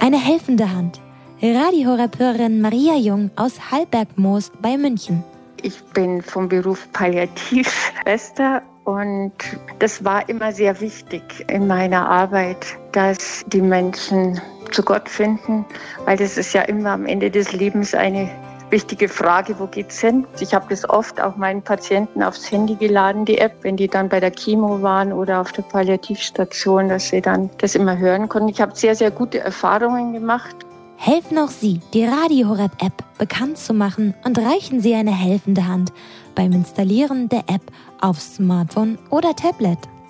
Eine helfende Hand. Radio Horeb-Hörerin Maria Jung aus Hallbergmoos bei München. Ich bin vom Beruf Palliativschwester und das war immer sehr wichtig in meiner Arbeit, dass die Menschen zu Gott finden, weil das ist ja immer am Ende des Lebens eine wichtige Frage, wo geht's hin? Ich habe das oft auch meinen Patienten aufs Handy geladen, die App, wenn die dann bei der Chemo waren oder auf der Palliativstation, dass sie dann das immer hören konnten. Ich habe sehr, sehr gute Erfahrungen gemacht. Helfen auch Sie, die Radio Horeb App bekannt zu machen und reichen Sie eine helfende Hand beim Installieren der App auf Smartphone oder Tablet.